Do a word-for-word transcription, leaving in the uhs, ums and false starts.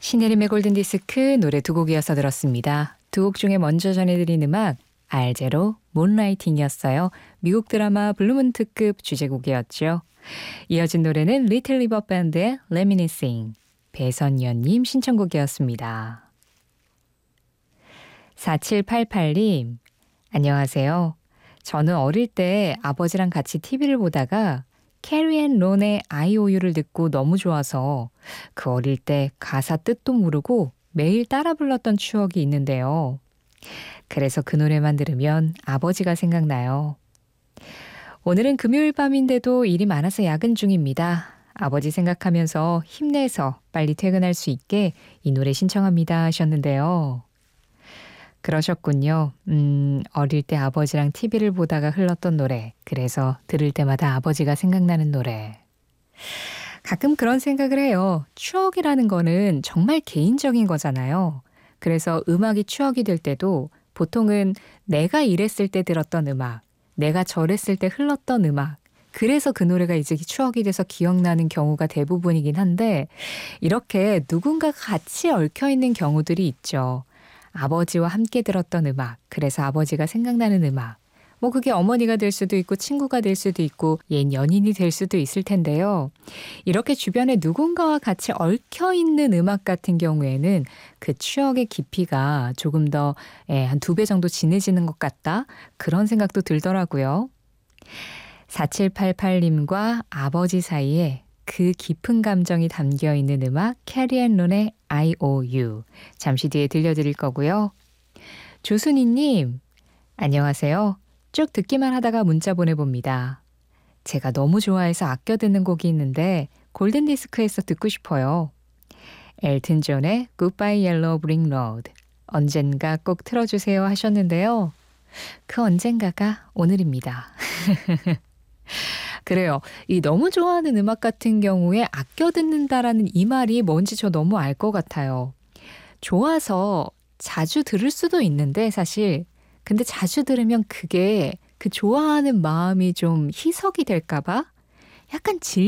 신혜림의 골든디스크 노래 두 곡 이어서 들었습니다. 두 곡 중에 먼저 전해드린 음악 알제로 문라이팅이었어요. 미국 드라마 블루문 특급 주제곡이었죠. 이어진 노래는 리틀 리버 밴드의 Reminiscing, 배선연님 신청곡이었습니다. 사칠팔팔 님, 안녕하세요. 저는 어릴 때 아버지랑 같이 티비를 보다가 캐리 앤 론의 아이오유를 듣고 너무 좋아서 그 어릴 때 가사 뜻도 모르고 매일 따라 불렀던 추억이 있는데요. 그래서 그 노래만 들으면 아버지가 생각나요. 오늘은 금요일 밤인데도 일이 많아서 야근 중입니다. 아버지 생각하면서 힘내서 빨리 퇴근할 수 있게 이 노래 신청합니다 하셨는데요. 그러셨군요. 음, 어릴 때 아버지랑 티비를 보다가 흘렀던 노래. 그래서 들을 때마다 아버지가 생각나는 노래. 가끔 그런 생각을 해요. 추억이라는 거는 정말 개인적인 거잖아요. 그래서 음악이 추억이 될 때도 보통은 내가 이랬을 때 들었던 음악, 내가 저랬을 때 흘렀던 음악, 그래서 그 노래가 이제 추억이 돼서 기억나는 경우가 대부분이긴 한데 이렇게 누군가가 같이 얽혀있는 경우들이 있죠. 아버지와 함께 들었던 음악, 그래서 아버지가 생각나는 음악. 뭐 그게 어머니가 될 수도 있고 친구가 될 수도 있고 옛 연인이 될 수도 있을 텐데요. 이렇게 주변에 누군가와 같이 얽혀있는 음악 같은 경우에는 그 추억의 깊이가 조금 더 한 두 배 정도 진해지는 것 같다. 그런 생각도 들더라고요. 사칠팔팔 님과 아버지 사이에 그 깊은 감정이 담겨있는 음악 캐리 앤 론의 아이오유 잠시 뒤에 들려드릴 거고요. 조순이님 안녕하세요. 쭉 듣기만 하다가 문자 보내봅니다. 제가 너무 좋아해서 아껴 듣는 곡이 있는데 골든디스크에서 듣고 싶어요. 엘튼 존의 Goodbye Yellow Brick Road 언젠가 꼭 틀어주세요 하셨는데요. 그 언젠가가 오늘입니다. 그래요. 이 너무 좋아하는 음악 같은 경우에 아껴 듣는다라는 이 말이 뭔지 저 너무 알 것 같아요. 좋아서 자주 들을 수도 있는데 사실 근데 자주 들으면 그게 그 좋아하는 마음이 좀 희석이 될까 봐 약간 질